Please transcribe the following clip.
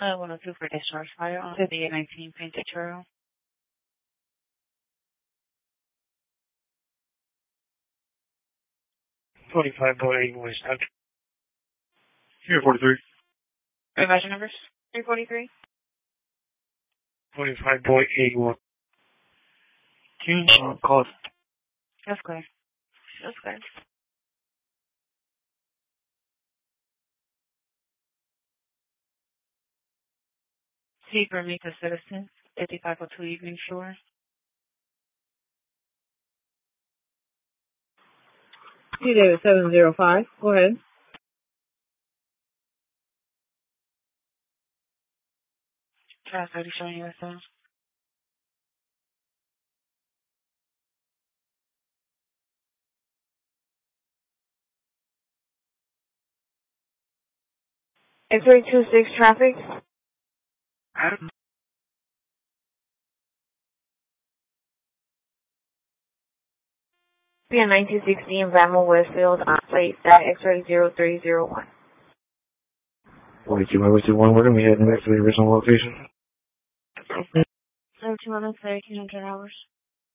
102 for discharge fire on 5819 Painted Trail. 25 boy 81 is out. Here, 43. Revision numbers? 343. 25 boy 81. Can you call? That's clear. That's clear. C for Mika Citizen, 5502 Evening Shore. T David 705. Go ahead. Try 30 showing USO. X-ray 26 traffic. PN 1916 Bama Westfield on site at X-ray 0301. 42 by 1, we're going to be heading back to the original location. 1300 hours.